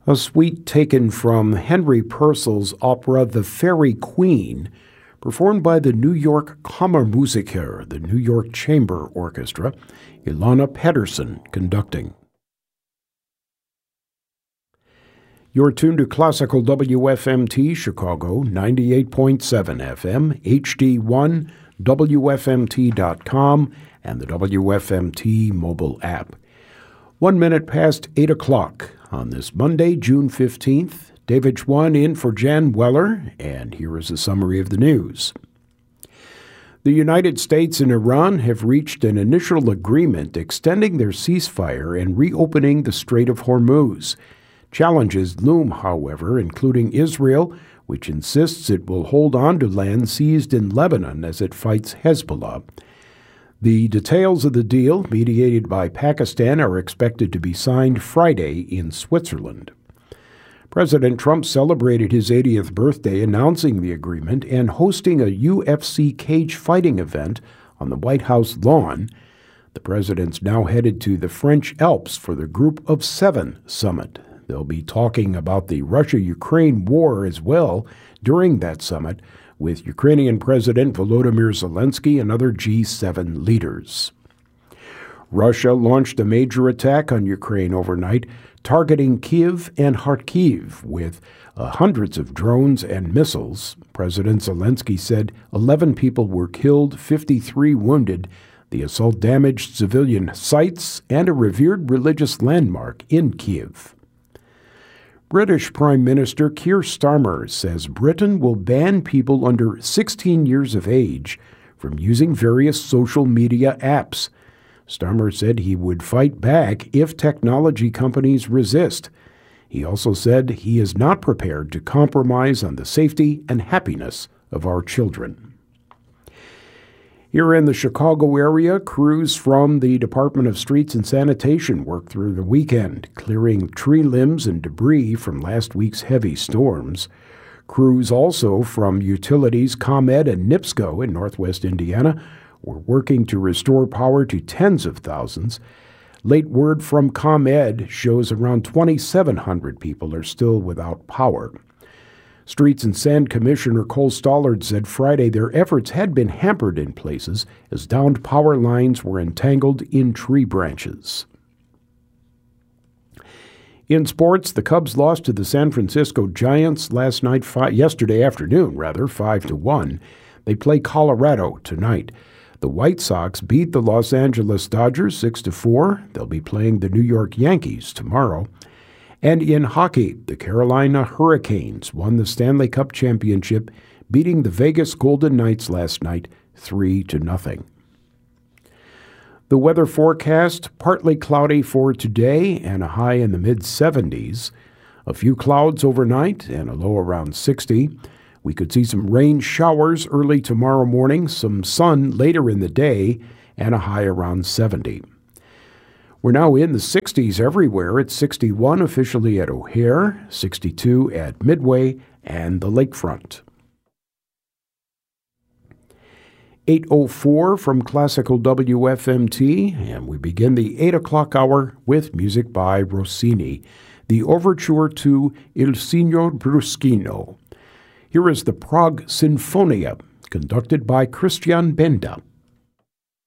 A suite taken from Henry Purcell's opera The Fairy Queen, performed by the New York Kammermusiker, the New York Chamber Orchestra, Ilana Pedersen conducting. You're tuned to Classical WFMT Chicago, 98.7 FM, HD1, WFMT.com, and the WFMT mobile app. 1 minute past 8 o'clock on this Monday, June 15th. David Schwann in for Jan Weller, and here is a summary of the news. The United States and Iran have reached an initial agreement extending their ceasefire and reopening the Strait of Hormuz. Challenges loom, however, including Israel, which insists it will hold on to land seized in Lebanon as it fights Hezbollah. The details of the deal, mediated by Pakistan, are expected to be signed Friday in Switzerland. President Trump celebrated his 80th birthday announcing the agreement and hosting a UFC cage fighting event on the White House lawn. The president's now headed to the French Alps for the Group of Seven summit. They'll be talking about the Russia-Ukraine war as well during that summit, with Ukrainian President Volodymyr Zelensky and other G7 leaders. Russia launched a major attack on Ukraine overnight, targeting Kyiv and Kharkiv with hundreds of drones and missiles. President Zelensky said 11 people were killed, 53 wounded. The assault damaged civilian sites and a revered religious landmark in Kyiv. British Prime Minister Keir Starmer says Britain will ban people under 16 years of age from using various social media apps. Starmer said he would fight back if technology companies resist. He also said he is not prepared to compromise on the safety and happiness of our children. Here in the Chicago area, crews from the Department of Streets and Sanitation worked through the weekend, clearing tree limbs and debris from last week's heavy storms. Crews also from utilities ComEd and NIPSCO in northwest Indiana were working to restore power to tens of thousands. Late word from ComEd shows around 2,700 people are still without power. Streets and Sand Commissioner Cole Stollard said Friday their efforts had been hampered in places as downed power lines were entangled in tree branches. In sports, the Cubs lost to the San Francisco Giants yesterday afternoon, 5-1. They play Colorado tonight. The White Sox beat the Los Angeles Dodgers 6-4. They'll be playing the New York Yankees tomorrow. And in hockey, the Carolina Hurricanes won the Stanley Cup championship, beating the Vegas Golden Knights last night 3-0. The weather forecast, partly cloudy for today and a high in the mid-70s. A few clouds overnight and a low around 60. We could see some rain showers early tomorrow morning, some sun later in the day, and a high around 70. We're now in the 60s everywhere. It's 61 officially at O'Hare, 62 at Midway and the Lakefront. 8:04 from Classical WFMT, and we begin the 8 o'clock hour with music by Rossini, the overture to Il Signor Bruschino. Here is the Prague Sinfonia, conducted by Christian Benda.